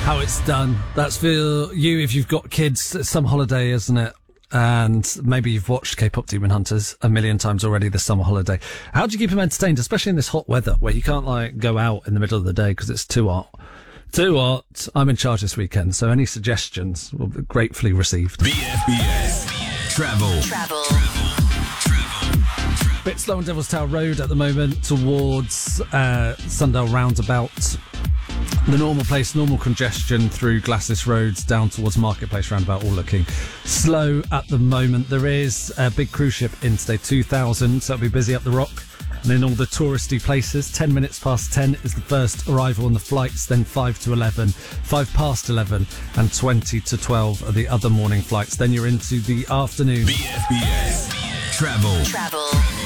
How it's done. That's for you if you've got kids. It's some holiday, isn't it? And maybe you've watched K-pop Demon Hunters a million times already this summer holiday. How do you keep them entertained, especially in this hot weather where you can't go out in the middle of the day because it's too hot? Too hot. I'm in charge this weekend, so any suggestions will be gratefully received. BFBS Travel. Bit slow on Devil's Tower Road at the moment towards Sundale Roundabout. The normal place, normal congestion through Glasses Roads down towards Marketplace Roundabout, all looking slow at the moment. There is a big cruise ship in today, 2000, so it'll be busy up the rock. And in all the touristy places, 10 minutes past 10 is the first arrival on the flights, then 5 to 11, 5 past 11, and 20 to 12 are the other morning flights. Then you're into the afternoon. BFBS Travel.